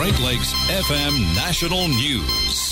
Great Lakes FM National News.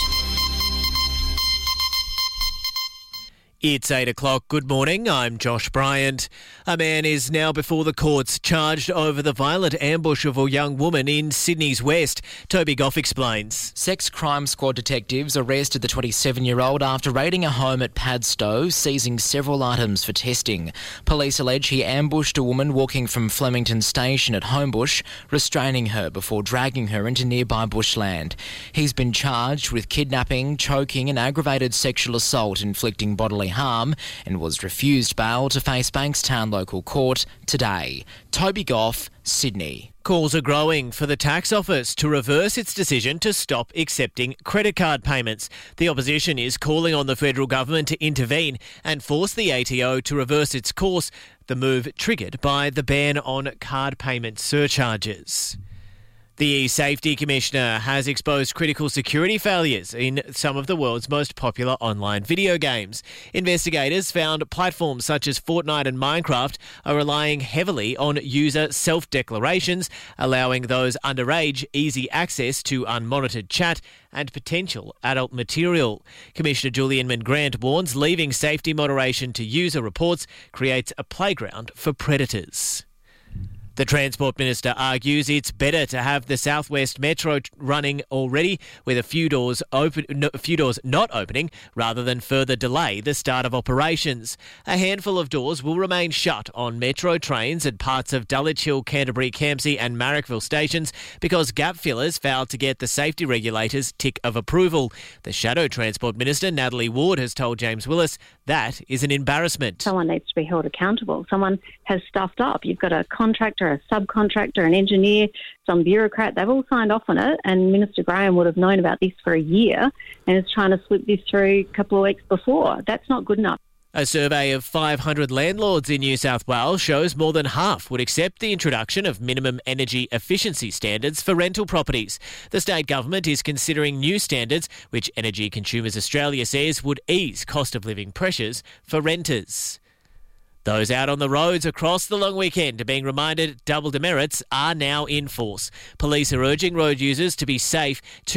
It's 8 o'clock. Good morning. I'm Josh Bryant. A man is now before the courts charged over the violent ambush of a young woman in Sydney's West. Toby Goff explains. Sex Crime Squad detectives arrested the 27-year-old after raiding a home at Padstow, seizing several items for testing. Police allege he ambushed a woman walking from Flemington Station at Homebush, restraining her before dragging her into nearby bushland. He's been charged with kidnapping, choking and aggravated sexual assault inflicting bodily harm and was refused bail to face Bankstown local court today. Toby Goff, Sydney. Calls are growing for the tax office to reverse its decision to stop accepting credit card payments. The opposition is calling on the federal government to intervene and force the ATO to reverse its course, the move triggered by the ban on card payment surcharges. The E-Safety Commissioner has exposed critical security failures in some of the world's most popular online video games. Investigators found platforms such as Fortnite and Minecraft are relying heavily on user self-declarations, allowing those underage easy access to unmonitored chat and potential adult material. Commissioner Julian Mangrant warns leaving safety moderation to user reports creates a playground for predators. The Transport Minister argues it's better to have the South West Metro running already with a few doors not opening rather than further delay the start of operations. A handful of doors will remain shut on Metro trains at parts of Dulwich Hill, Canterbury, Campsie and Marrickville stations because gap fillers failed to get the safety regulators' tick of approval. The Shadow Transport Minister, Natalie Ward, has told James Willis that is an embarrassment. Someone needs to be held accountable. Someone has stuffed up. You've got a contractor, a subcontractor, an engineer, some bureaucrat. They've all signed off on it, and Minister Graham would have known about this for a year and is trying to slip this through a couple of weeks before. That's not good enough. A survey of 500 landlords in New South Wales shows more than half would accept the introduction of minimum energy efficiency standards for rental properties. The state government is considering new standards, which Energy Consumers Australia says would ease cost of living pressures for renters. Those out on the roads across the long weekend are being reminded double demerits are now in force. Police are urging road users to be safe.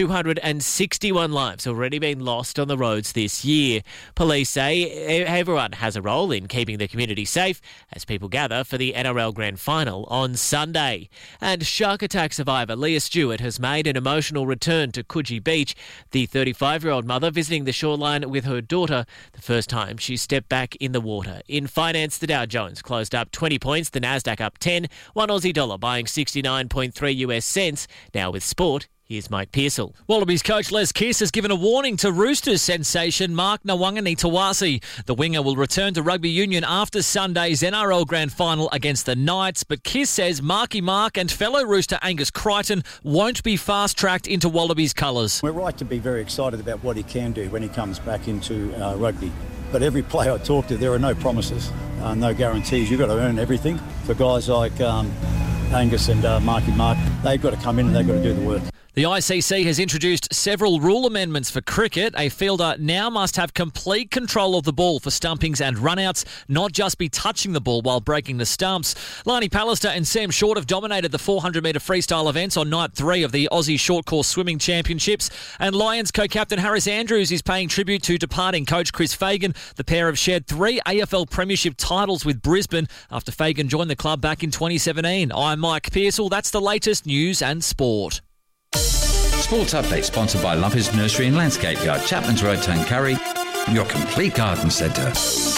261 lives have already been lost on the roads this year. Police say everyone has a role in keeping the community safe as people gather for the NRL Grand Final on Sunday. And shark attack survivor Leah Stewart has made an emotional return to Coogee Beach. The 35-year-old mother visiting the shoreline with her daughter, the first time she stepped back in the water. In finance, the Dow Jones closed up 20 points, the Nasdaq up 10, one Aussie dollar buying 69.3 US cents. Now with sport, here's Mike Pearsall. Wallabies coach Les Kiss has given a warning to Roosters sensation Mark Nawangani-Tawasi. The winger will return to rugby union after Sunday's NRL Grand Final against the Knights, but Kiss says Marky Mark and fellow Rooster Angus Crichton won't be fast-tracked into Wallabies colours. We're right to be very excited about what he can do when he comes back into rugby. But every player I talk to, there are no promises, no guarantees. You've got to earn everything. For guys like Angus and Marky Mark, they've got to come in and they've got to do the work. The ICC has introduced several rule amendments for cricket. A fielder now must have complete control of the ball for stumpings and runouts, not just be touching the ball while breaking the stumps. Lani Pallister and Sam Short have dominated the 400-metre freestyle events on night 3 of the Aussie Short Course Swimming Championships. And Lions co-captain Harris Andrews is paying tribute to departing coach Chris Fagan. The pair have shared 3 AFL Premiership titles with Brisbane after Fagan joined the club back in 2017. I'm Mike Pearsall. That's the latest news and sport. Sports Update sponsored by Lovers Nursery and Landscape Yard, Chapman's Road, Tuncurry, your complete garden centre.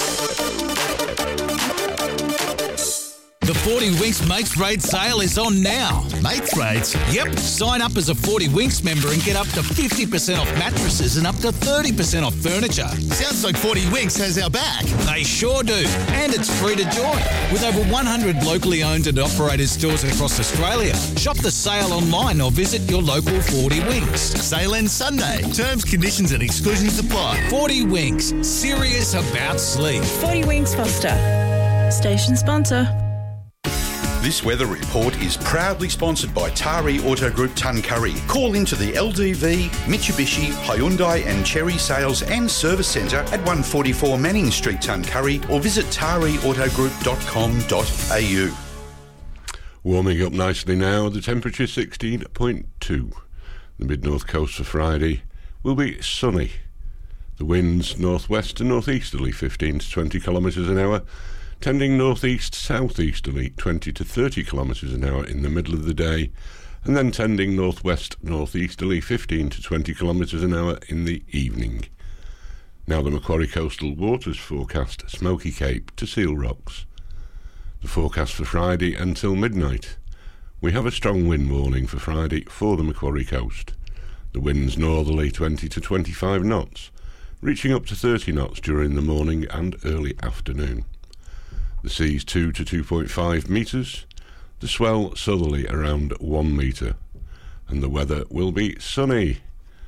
The 40 Winks Mates Raid sale is on now. Mates Raids? Yep. Sign up as a 40 Winks member and get up to 50% off mattresses and up to 30% off furniture. Sounds like 40 Winks has our back. They sure do. And it's free to join. With over 100 locally owned and operated stores across Australia. Shop the sale online or visit your local 40 Winks. Sale ends Sunday. Terms, conditions and exclusions apply. 40 Winks. Serious about sleep. 40 Winks Foster. Station sponsor. This weather report is proudly sponsored by Tari Auto Group Tuncurry. Call into the LDV, Mitsubishi, Hyundai and Chery Sales and Service Centre at 144 Manning Street, Tuncurry, or visit tariautogroup.com.au. Warming up nicely now, the temperature 16.2. The mid-north coast for Friday will be sunny. The winds northwest to northeasterly 15 to 20 kilometres an hour, tending northeast-southeasterly 20 to 30 kilometres an hour in the middle of the day, and then tending northwest-northeasterly 15 to 20 kilometres an hour in the evening. Now the Macquarie Coastal Waters forecast Smoky Cape to Seal Rocks. The forecast for Friday until midnight. We have a strong wind warning for Friday for the Macquarie Coast. The winds northerly 20 to 25 knots, reaching up to 30 knots during the morning and early afternoon. The seas 2 to 2.5 metres, the swell southerly around 1 metre, and the weather will be sunny.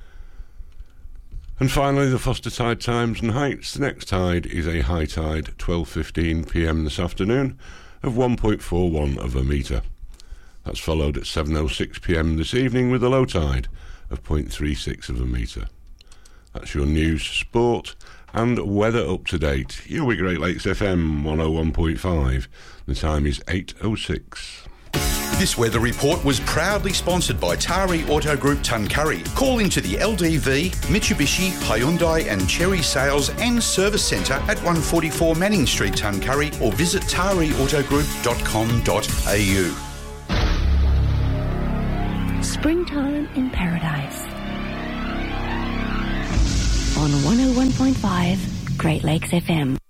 And finally, the Foster tide times and heights. The next tide is a high tide 12:15 p.m. this afternoon of 1.41 of a metre. That's followed at 7:06 p.m. this evening with a low tide of 0.36 of a metre. That's your news, sport and weather up to date. You're with Great Lakes FM 101.5. The time is 8:06. This weather report was proudly sponsored by Tari Auto Group Tuncurry. Call into the LDV, Mitsubishi, Hyundai and Cherry Sales and Service Centre at 144 Manning Street, Tuncurry, or visit tariautogroup.com.au. Springtime in Paradise. On 101.5 Great Lakes FM.